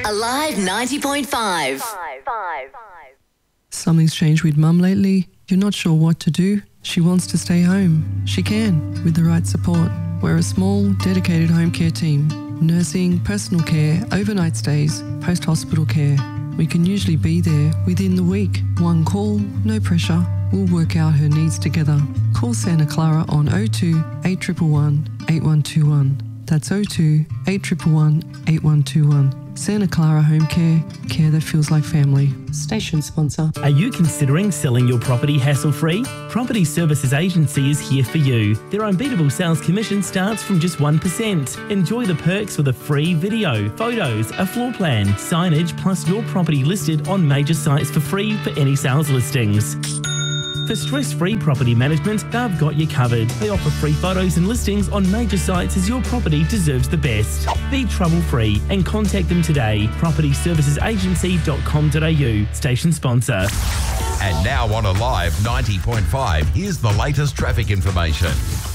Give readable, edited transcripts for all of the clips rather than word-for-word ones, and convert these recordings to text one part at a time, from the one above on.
Alive 90.5. Something's changed with Mum lately. You're not sure what to do. She wants to stay home. She can, with the right support. We're a small, dedicated home care team. Nursing, personal care, overnight stays, post-hospital care. We can usually be there within the week. One call, no pressure. We'll work out her needs together. Call Santa Clara on 02 8111 8121. That's 02 8111 8121. Santa Clara Home Care, care that feels like family. Station sponsor. Are you considering selling your property hassle-free? Property Services Agency is here for you. Their unbeatable sales commission starts from just 1%. Enjoy the perks with a free video, photos, a floor plan, signage, plus your property listed on major sites for free for any sales listings. For stress-free property management, they've got you covered. They offer free photos and listings on major sites as your property deserves the best. Be trouble-free and contact them today. PropertyServicesAgency.com.au. Station sponsor. And now on Alive 90.5, here's the latest traffic information.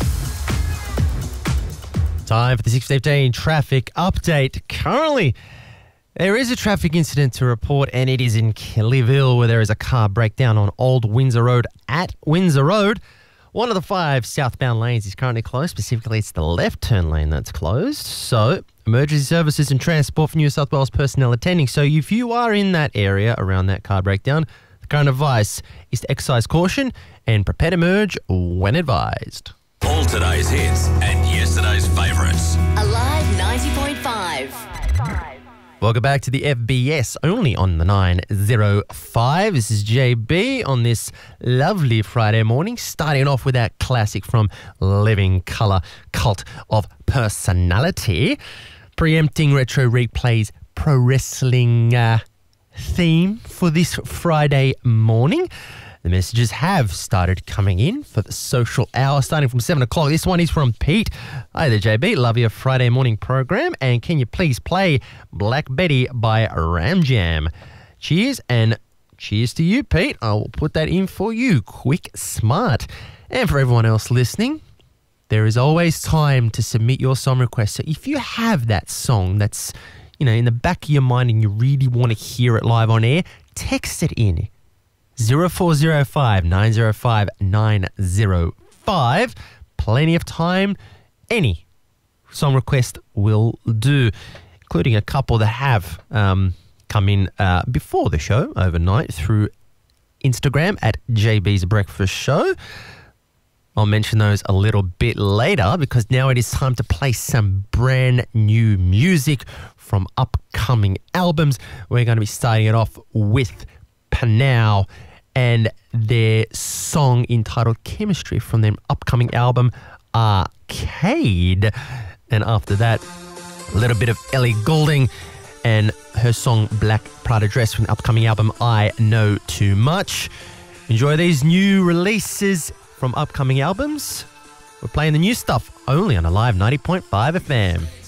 Time for the 6:15 traffic update. Currently, there is a traffic incident to report, and it is in Kellyville, where there is a car breakdown on Old Windsor Road at Windsor Road. One of the 5 southbound lanes is currently closed. Specifically, it's the left turn lane that's closed. So, emergency services and transport for New South Wales personnel attending. So, if you are in that area around that car breakdown, the current advice is to exercise caution and prepare to merge when advised. All today's hits and yesterday's favourites. Alive 90.5. Welcome back to the FBS, only on the 905. This is JB on this lovely Friday morning, starting off with that classic from Living Colour, Cult of Personality, preempting Retro Replay's pro wrestling theme for this Friday morning. The messages have started coming in for the social hour, starting from 7 o'clock. This one is from Pete. Hi there, JB. Love your Friday morning program. And can you please play Black Betty by Ram Jam? Cheers, and cheers to you, Pete. I will put that in for you. Quick, smart. And for everyone else listening, there is always time to submit your song request. So if you have that song that's, in the back of your mind and you really want to hear it live on air, text it in. 0405 905 905. Plenty of time. Any song request will do, including a couple that have come in before the show overnight through Instagram at JB's Breakfast Show. I'll mention those a little bit later because now it is time to play some brand new music from upcoming albums. We're going to be starting it off with Panau and their song entitled Chemistry from their upcoming album Arcade. And after that, a little bit of Ellie Goulding and her song Black Prada Dress from the upcoming album I Know Too Much. Enjoy these new releases from upcoming albums. We're playing the new stuff only on Alive 90.5 FM.